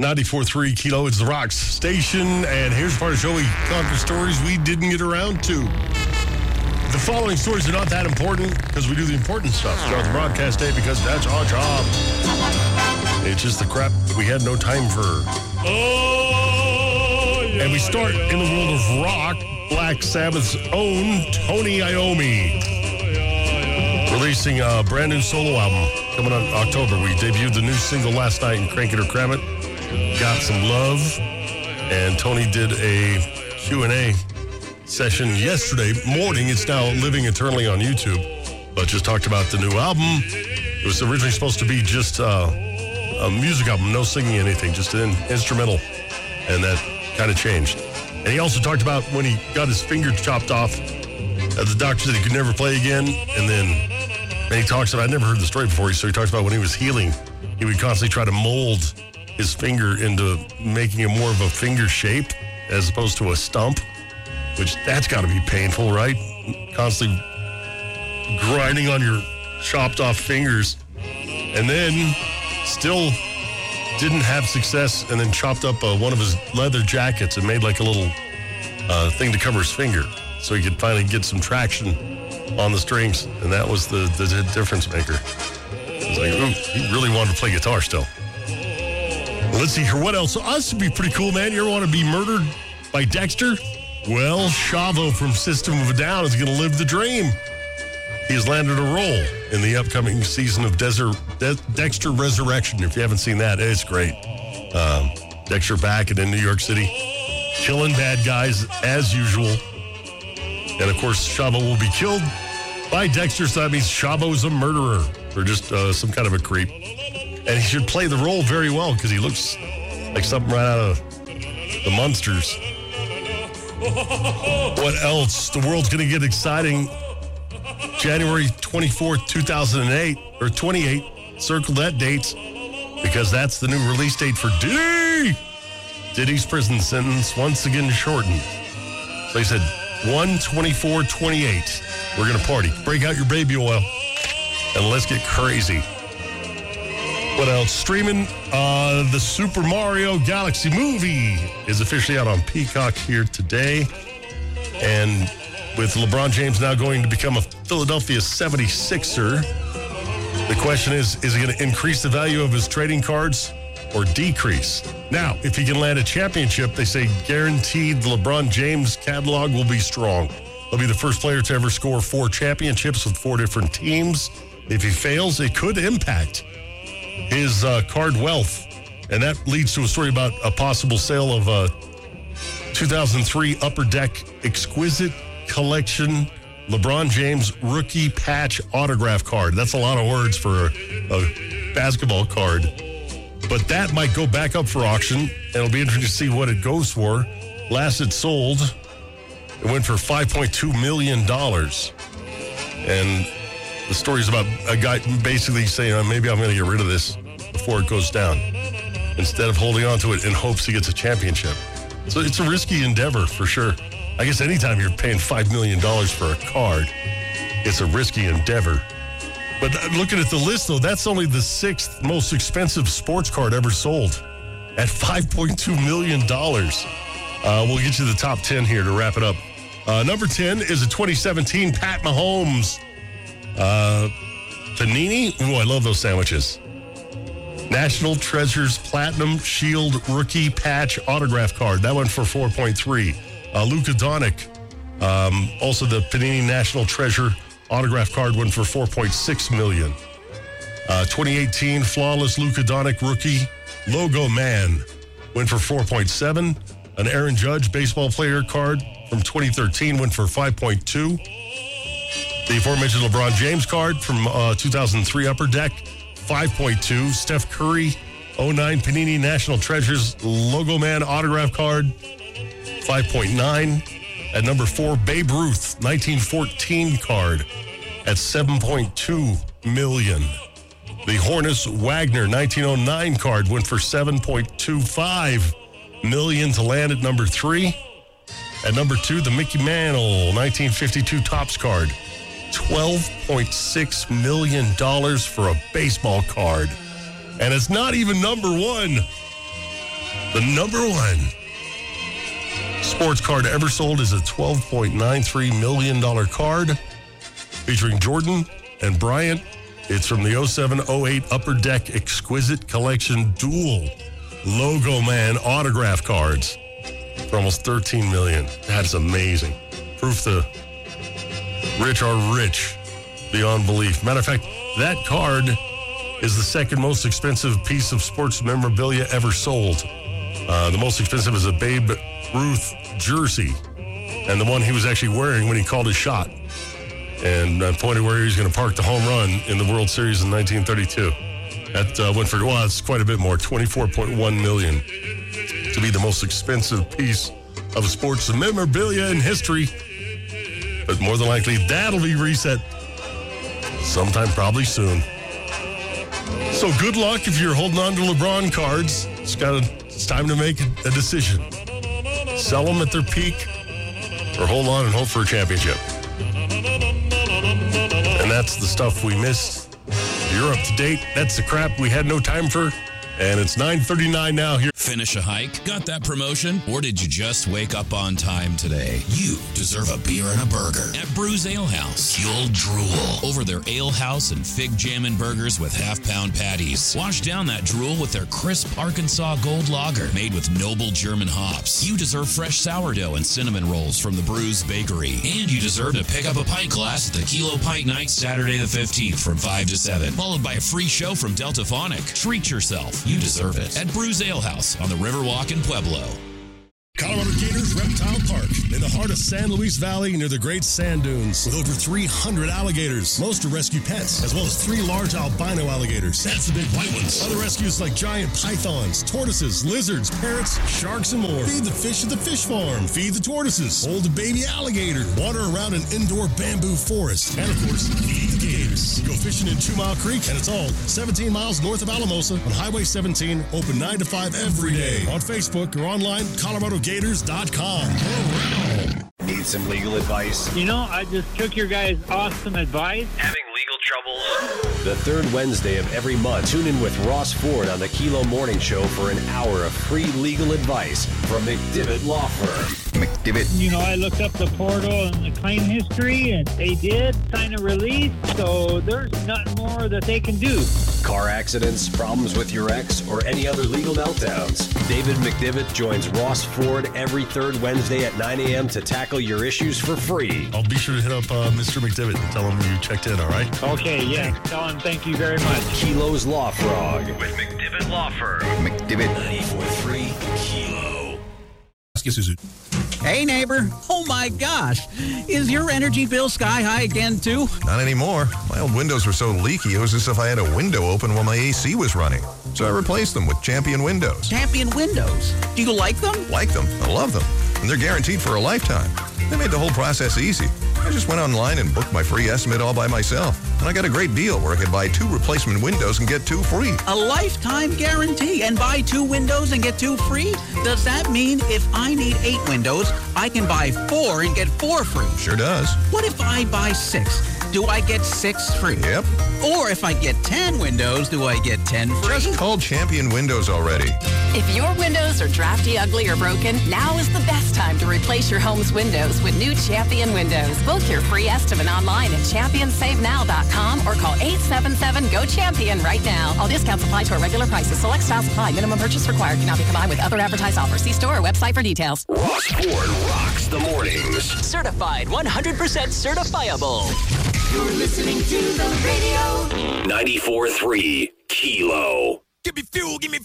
94.3 Kilo, it's the Rock station, and here's part of the show we conquer stories we didn't get around to. The following stories are not that important because we do the important stuff throughout the broadcast day because that's our job. It's just the crap that we had no time for. And we start in the world of rock. Black Sabbath's own Tony Iommi releasing a brand new solo album coming on October. We debuted the new single last night in Crank It or Cram It. Got some love, and Tony did a Q&A session yesterday morning. It's now living eternally on YouTube, but just talked about the new album. It was originally supposed to be just a music album, no singing anything, just an instrumental, and that kind of changed. And he also talked about when he got his finger chopped off, the doctor said he could never play again, and he talks about, I never heard the story before, so he talks about when he was healing, he would constantly try to mold his finger into making it more of a finger shape as opposed to a stump, which that's got to be painful, right? Constantly grinding on your chopped off fingers, and then still didn't have success, and then chopped up one of his leather jackets and made like a little thing to cover his finger so he could finally get some traction on the strings, and that was the difference maker. It was like, ooh, he really wanted to play guitar still. Let's see here. What else? So us would be pretty cool, man. You ever want to be murdered by Dexter? Well, Chavo from System of a Down is going to live the dream. He has landed a role in the upcoming season of Dexter Resurrection. If you haven't seen that, it's great. Dexter back and in New York City, killing bad guys as usual. And, of course, Chavo will be killed by Dexter, so that means Chavo's a murderer or just some kind of a creep. And he should play the role very well because he looks like something right out of the Munsters. What else? The world's going to get exciting. January 24th, 2008, or 28. Circle that date because that's the new release date for Diddy. Diddy's prison sentence once again shortened. So he said, 1/24/28. We're going to party. Break out your baby oil and let's get crazy. What else? Streaming, the Super Mario Galaxy movie is officially out on Peacock here today. And with LeBron James now going to become a Philadelphia 76er, the question is he going to increase the value of his trading cards or decrease? Now, if he can land a championship, they say guaranteed the LeBron James catalog will be strong. He'll be the first player to ever score 4 championships with 4 different teams. If he fails, it could impact his card wealth. And that leads to a story about a possible sale of a 2003 Upper Deck Exquisite Collection LeBron James rookie patch autograph card. That's a lot of words for a basketball card. But that might go back up for auction, and it'll be interesting to see what it goes for. Last it sold, it went for $5.2 million. And the story's about a guy basically saying, maybe I'm going to get rid of this before it goes down, instead of holding on to it in hopes he gets a championship. So it's a risky endeavor for sure. I guess anytime you're paying $5 million for a card, it's a risky endeavor. But looking at the list, though, that's only the 6th most expensive sports card ever sold at $5.2 million. We'll get you the top 10 here to wrap it up. Number 10 is a 2017 Pat Mahomes Panini. Oh, I love those sandwiches. National Treasures Platinum Shield Rookie Patch Autograph Card. That went for $4.3. Luka Doncic, also the Panini National Treasure Autograph Card went for $4.6 million. 2018 Flawless Luka Doncic Rookie Logo Man went for $4.7. An Aaron Judge Baseball Player Card from 2013 went for $5.2. The aforementioned LeBron James card from 2003 Upper Deck, $5.2. Steph Curry 09 Panini National Treasures Logo Man Autograph Card, $5.9. At number 4, Babe Ruth 1914 card at $7.2 million. The Honus Wagner 1909 card went for $7.25 million to land at number 3. At number 2, the Mickey Mantle 1952 Topps card, $12.6 million for a baseball card. And it's not even number 1. The number one sports card ever sold is a $12.93 million card featuring Jordan and Bryant. It's from the 07-08 Upper Deck Exquisite Collection Dual Logo Man autograph cards for almost $13 million. That's amazing. Proof the rich are rich beyond belief. Matter of fact, that card is the second most expensive piece of sports memorabilia ever sold. The most expensive is a Babe Ruth jersey, and the one he was actually wearing when he called his shot and pointed where he was going to park the home run in the World Series in 1932. That went for, well, it's quite a bit more, $24.1 million, to be the most expensive piece of sports memorabilia in history. But more than likely, that'll be reset sometime probably soon. So good luck if you're holding on to LeBron cards. It's time to make a decision. Sell them at their peak or hold on and hope for a championship. And that's the stuff we missed. You're up to date. That's the crap we had no time for. And it's 9:39 now here. Finish a hike? Got that promotion? Or did you just wake up on time today? You deserve a beer and a burger at Brews Ale House. You'll drool over their Ale House and Fig Jammin' burgers with half-pound patties. Wash down that drool with their crisp Arkansas Gold Lager made with noble German hops. You deserve fresh sourdough and cinnamon rolls from the Brews Bakery. And you deserve to pick up a pint glass at the Kilo Pint Night Saturday the 15th from 5 to 7, followed by a free show from Delta Phonic. Treat yourself. You deserve it at Brews Ale House on the Riverwalk in Pueblo. Colorado Gators Reptile Park in the heart of San Luis Valley near the Great Sand Dunes with over 300 alligators. Most are rescue pets, as well as 3 large albino alligators. That's the big white ones. Other rescues like giant pythons, tortoises, lizards, parrots, sharks, and more. Feed the fish at the fish farm. Feed the tortoises. Hold a baby alligator. Water around an indoor bamboo forest. And of course, feed the gators. Go fishing in 2 Mile Creek, and it's all 17 miles north of Alamosa on Highway 17, open 9 to 5 every day. On Facebook or online, ColoradoGators.com. Need some legal advice? You know, I just took your guys' awesome advice. Having legal troubles? The third Wednesday of every month, tune in with Ross Ford on the Kilo Morning Show for an hour of free legal advice from McDivitt Law Firm. McDivitt. You know, I looked up the portal and the claim history, and they did sign a release, so there's nothing more that they can do. Car accidents, problems with your ex, or any other legal meltdowns. David McDivitt joins Ross Ford every third Wednesday at 9 a.m. to tackle your issues for free. I'll be sure to hit up Mr. McDivitt and tell him you checked in, all right? Okay, yeah. Tell him thank you very much. Kilo's Law Frog with McDivitt Law Firm. McDivitt 94.3 Kilo. Hey, neighbor. Oh, my gosh. Is your energy bill sky high again, too? Not anymore. My old windows were so leaky, it was as if I had a window open while my AC was running. So I replaced them with Champion Windows. Champion Windows. Do you like them? Like them. I love them. And they're guaranteed for a lifetime. They made the whole process easy. I just went online and booked my free estimate all by myself. And I got a great deal where I could buy 2 replacement windows and get 2 free. A lifetime guarantee and buy 2 windows and get 2 free? Does that mean if I need 8 windows, I can buy 4 and get 4 free? Sure does. What if I buy 6? Do I get 6 free? Yep. Or if I get 10 windows, do I get 10 free? Just call Champion Windows already. If your windows are drafty, ugly, or broken, now is the best time to replace your home's windows with new Champion Windows. Book your free estimate online at championsavenow.com or call 877-GO-CHAMPION right now. All discounts apply to our regular prices. Select styles apply. Minimum purchase required. Cannot be combined with other advertised offers. See store or website for details. Ross Ford rocks the mornings. Certified 100% certifiable. You're listening to the radio. 94.3 Kilo. Give me fuel, give me